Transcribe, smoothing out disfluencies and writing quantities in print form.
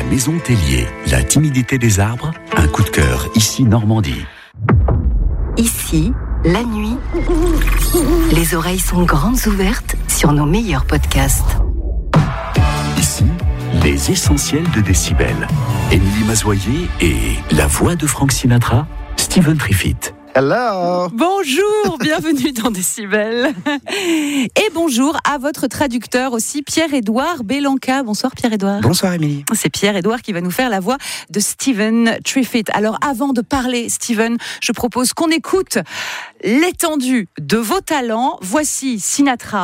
Maison Tellier, la timidité des arbres, un coup de cœur, ici Normandie. Ici, la nuit, les oreilles sont grandes ouvertes sur nos meilleurs podcasts. Ici, les essentiels de Décibel. Émilie Mazoyer et la voix de Frank Sinatra, Stephen Triffitt. Hello. Bonjour, bienvenue dans Décibel. Et bonjour à votre traducteur aussi, Pierre-Édouard Belanca. Bonsoir Pierre-Édouard. Bonsoir Émilie. C'est Pierre-Édouard qui va nous faire la voix de Stephen Triffitt. Alors avant de parler, Stephen, je propose qu'on écoute l'étendue de vos talents. Voici Sinatra.